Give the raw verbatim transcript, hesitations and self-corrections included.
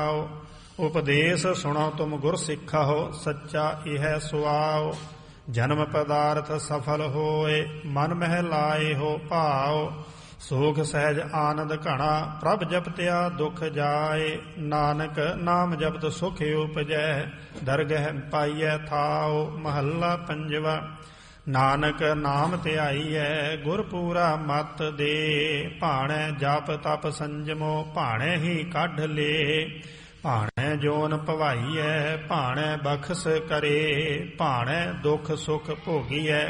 ਉਪਦੇਸ਼ ਸੁਣੋ ਤੁਮ ਗੁਰ ਸਿੱਖਾਓ, ਸੱਚਾ ਇਹ ਸੁਆਓ। ਜਨਮ ਪਦਾਰਥ ਸਫਲ ਹੋਏ, ਮਨ ਮਹਿ ਲਾਏ ਹੋ ਭਾਓ। ਸੋਖ ਸਹਿਜ ਆਨੰਦ ਘਣਾ, ਪ੍ਰਭ ਜਪਤਿਆ ਦੁਖ ਜਾਏ। ਨਾਨਕ ਨਾਮ ਜਪਤ ਸੁਖ ਉਪਜੈ, ਦਰਗਹਿ ਪਾਈਐ ਥਾਓ। ਮਹੱਲਾ ਪੰਜਵਾ। ਨਾਨਕ ਨਾਮ ਧਿਆਈਐ, ਗੁਰ ਪੂਰਾ ਮਤ ਦੇ। ਭਾਣੈ ਜਪ ਤਪ ਸੰਜਮੋ, ਭਾਣੈ ਹੀ ਕੱਢ ਲੇ। ਭਾਣੈ ਜੋਨ ਭਵਾਈਐ, ਭਾਣੈ ਬਖਸ਼ ਕਰੇ। ਭਾਣੈ ਦੁਖ ਸੁਖ ਭੋਗੀਐ,